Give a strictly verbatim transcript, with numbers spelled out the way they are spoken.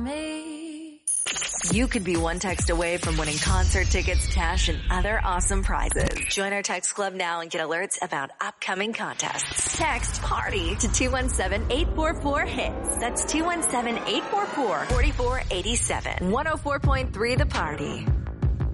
Me. You could be one text away from winning concert tickets, cash, and other awesome prizes. Join our text club now and get alerts about upcoming contests. Text PARTY to two one seven, eight four four, HITS. That's two one seven, eight four four, four four eight seven. one oh four point three The Party.